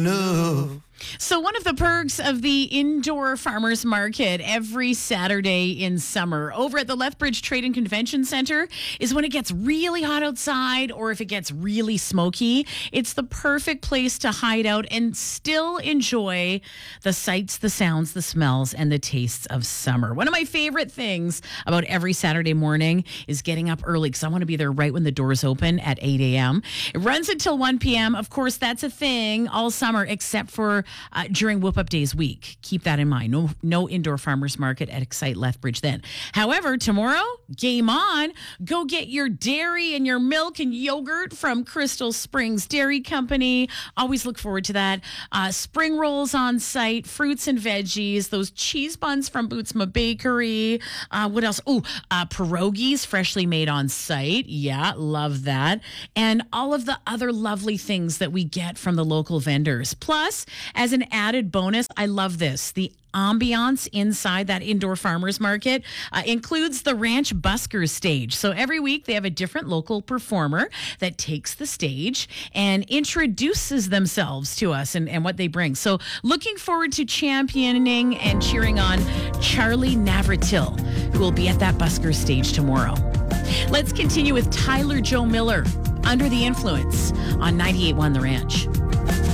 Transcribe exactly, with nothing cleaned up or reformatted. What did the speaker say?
enough. So one of the perks of the indoor farmers market every Saturday in summer over at the Lethbridge Trade and Convention Center is when it gets really hot outside or if it gets really smoky, it's the perfect place to hide out and still enjoy the sights, the sounds, the smells, and the tastes of summer. One of my favorite things about every Saturday morning is getting up early because I want to be there right when the doors open at eight a.m. It runs until one p.m. Of course, that's a thing all summer except for Uh, during Whoop Up Days week. Keep that in mind. No no indoor farmers market at Excite Lethbridge then. However, tomorrow, game on. Go get your dairy and your milk and yogurt from Crystal Springs Dairy Company. Always look forward to that. Uh, spring rolls on site, fruits and veggies, those cheese buns from Bootsma Bakery. Uh, what else? Oh, uh, pierogies freshly made on site. Yeah, love that. And all of the other lovely things that we get from the local vendors. Plus, as an added bonus, I love this. The ambiance inside that indoor farmers market uh, includes the Ranch Buskers stage. So every week they have a different local performer that takes the stage and introduces themselves to us and, and what they bring. So looking forward to championing and cheering on Charlie Navratil, who will be at that Buskers stage tomorrow. Let's continue with Tyler Joe Miller, Under the Influence on ninety-eight point one The Ranch.